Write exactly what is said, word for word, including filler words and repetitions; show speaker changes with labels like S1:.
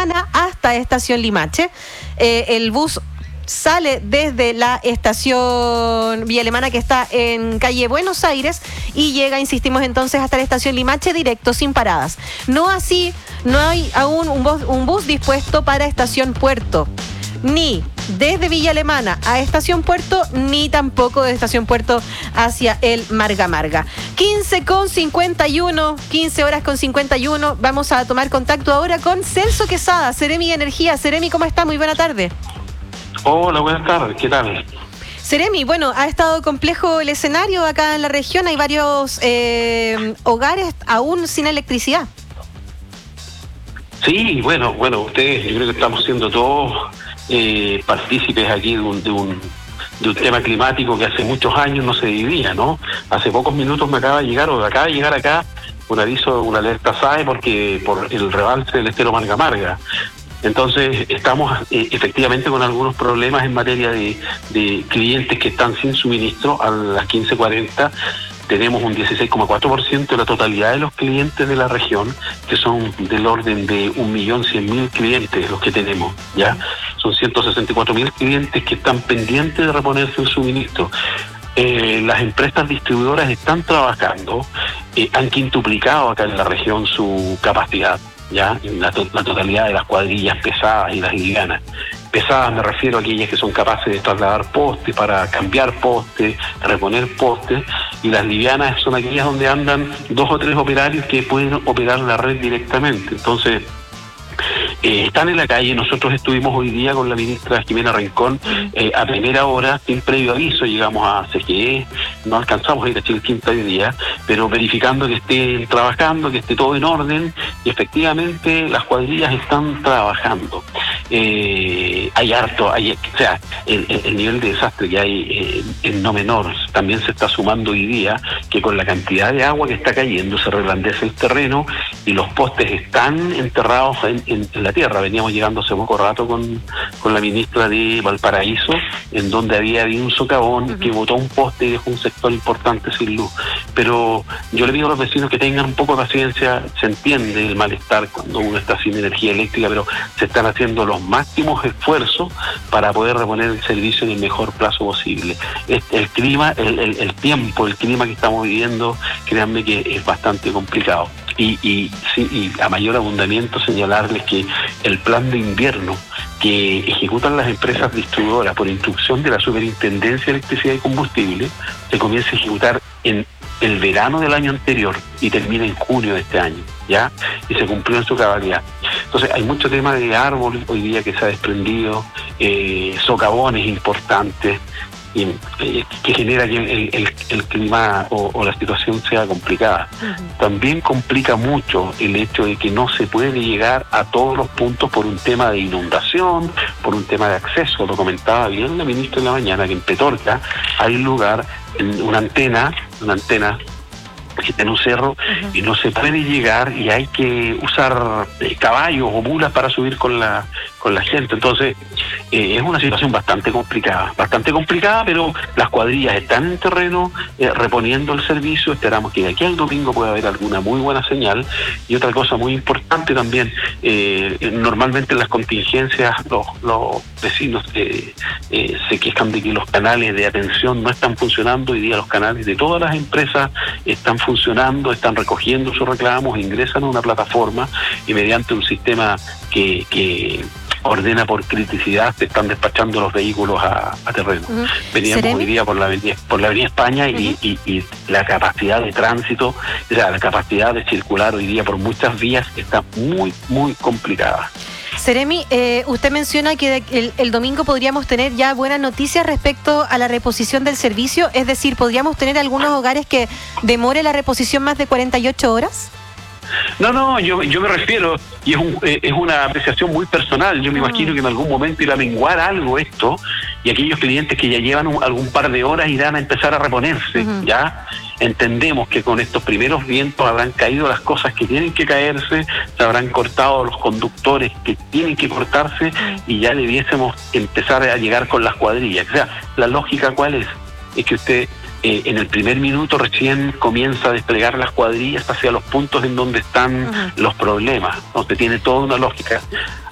S1: Alemana hasta Estación Limache. Eh, el bus sale desde la estación Villa Alemana, que está en calle Buenos Aires, y llega, insistimos entonces, hasta la estación Limache directo, sin paradas. No así, no hay aún un bus, un bus dispuesto para estación Puerto, ni desde Villa Alemana a Estación Puerto, ni tampoco de Estación Puerto hacia el Marga Marga. quince con cincuenta y uno, quince horas con cincuenta y uno. Vamos a tomar contacto ahora con Celso Quesada, Seremi de Energía. Seremi, ¿cómo está? Muy buena tarde.
S2: Hola, buenas tardes, ¿qué tal?
S1: Seremi, bueno, ha estado complejo el escenario acá en la región. Hay varios eh, hogares aún sin electricidad.
S2: Sí, bueno, bueno, ustedes, yo creo que estamos siendo todos eh, partícipes aquí de un, de un de un tema climático que hace muchos años no se vivía, ¿no? Hace pocos minutos me acaba de llegar, o acaba de llegar acá, un aviso, una alerta S A E porque por el rebalse del estero Marga Marga. Entonces estamos eh, efectivamente con algunos problemas en materia de, de clientes que están sin suministro. A las quince cuarenta tenemos un dieciséis coma cuatro por ciento de la totalidad de los clientes de la región, que son del orden de un millón cien mil clientes los que tenemos, ¿ya? Son ciento sesenta y cuatro mil clientes que están pendientes de reponerse el suministro. Eh, las empresas distribuidoras están trabajando, eh, han quintuplicado acá en la región su capacidad, ya, la, to- la totalidad de las cuadrillas pesadas y las livianas. Pesadas me refiero a aquellas que son capaces de trasladar postes, para cambiar postes, reponer postes, y las livianas son aquellas donde andan dos o tres operarios que pueden operar la red directamente. Entonces, Eh, están en la calle. Nosotros estuvimos hoy día con la ministra Jimena Rincón eh, a primera hora, sin previo aviso, llegamos a C G E, no alcanzamos a ir a Chilquinta hoy día, pero verificando que estén trabajando, que esté todo en orden, y efectivamente las cuadrillas están trabajando. Eh, hay harto, hay, o sea, el, el nivel de desastre que hay eh, es no menor. También se está sumando hoy día que con la cantidad de agua que está cayendo se reblandece el terreno y los postes están enterrados en, en, en la tierra. Veníamos llegando hace poco rato con, con la ministra de Valparaíso, en donde había habido un socavón uh-huh. que botó un poste y dejó un sector importante sin luz. Pero yo le digo a los vecinos que tengan un poco de paciencia. Se entiende el malestar cuando uno está sin energía eléctrica, pero se están haciendo los máximos esfuerzos para poder reponer el servicio en el mejor plazo posible. Este, el clima, el, el, el tiempo, el clima que estamos viviendo, créanme que es bastante complicado. Y, y, sí, y a mayor abundamiento señalarles que el plan de invierno que ejecutan las empresas distribuidoras por instrucción de la Superintendencia de Electricidad y Combustible se comienza a ejecutar en el verano del año anterior y termina en junio de este año, ¿ya? Y se cumplió en su cabalidad. Entonces hay mucho tema de árboles hoy día que se ha desprendido, eh, socavones importantes, y, eh, que genera que el, el, el clima o, o la situación sea complicada. Uh-huh. También complica mucho el hecho de que no se puede llegar a todos los puntos por un tema de inundación, por un tema de acceso. Lo comentaba bien la ministra en la mañana, que en Petorca hay un lugar, en una antena, una antena que está en un cerro, uh-huh. y no se puede llegar y hay que usar eh, caballos o mulas para subir con la con la gente. Entonces eh, es una situación bastante complicada, bastante complicada, pero las cuadrillas están en terreno eh, reponiendo el servicio. Esperamos que de aquí al domingo pueda haber alguna muy buena señal. Y otra cosa muy importante también, eh, normalmente en las contingencias los, los vecinos eh, eh, se quejan de que los canales de atención no están funcionando. Hoy día los canales de todas las empresas están funcionando, están recogiendo sus reclamos, ingresan a una plataforma y mediante un sistema que, que ordena por criticidad se están despachando los vehículos a, a terreno. Uh-huh. Veníamos ¿Seremi? hoy día por la avenida, por la avenida España y, uh-huh. y, y la capacidad de tránsito, o sea, la capacidad de circular hoy día por muchas vías está muy, muy complicada.
S1: Seremi, eh, usted menciona que el, el domingo podríamos tener ya buenas noticias respecto a la reposición del servicio, es decir, ¿podríamos tener algunos hogares que demore la reposición más de cuarenta y ocho horas?
S2: No, no, yo, yo me refiero, y es, un, es una apreciación muy personal, yo me mm. imagino que en algún momento irá a menguar algo esto, y aquellos clientes que ya llevan un, algún par de horas irán a empezar a reponerse, uh-huh. ¿ya? Entendemos que con estos primeros vientos habrán caído las cosas que tienen que caerse, se habrán cortado los conductores que tienen que cortarse, uh-huh. y ya debiésemos empezar a llegar con las cuadrillas. O sea, la lógica ¿cuál es? Es que usted Eh, en el primer minuto recién comienza a desplegar las cuadrillas hacia los puntos en donde están uh-huh. los problemas. Usted tiene toda una lógica.